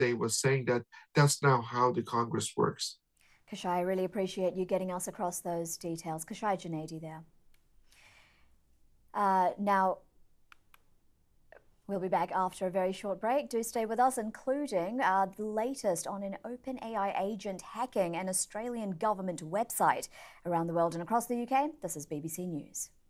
they was saying that that's now how the Congress works. Kashai, I really appreciate you getting us across those details. Kashai Junaidi there. Now, we'll be back after a very short break. Do stay with us, including the latest on an OpenAI agent hacking an Australian government website around the world and across the UK. This is BBC News.